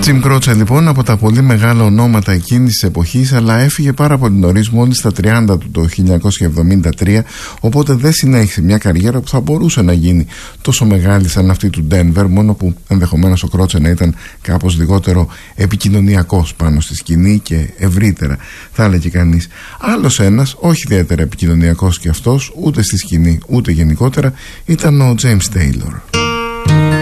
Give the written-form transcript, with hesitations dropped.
Jim Croce λοιπόν, από τα πολύ μεγάλα ονόματα εκείνης της εποχής, αλλά έφυγε πάρα πολύ νωρίς, μόλις στα 30 του το 1973, οπότε δεν συνέχισε μια καριέρα που θα μπορούσε να γίνει τόσο μεγάλη σαν αυτή του Denver, μόνο που ενδεχομένως ο Croce να ήταν κάπως λιγότερο επικοινωνιακός πάνω στη σκηνή και ευρύτερα, θα έλεγε κανείς. Άλλος ένας, όχι ιδιαίτερα επικοινωνιακός και αυτός, ούτε στη σκηνή ούτε γενικότερα, ήταν ο James Taylor.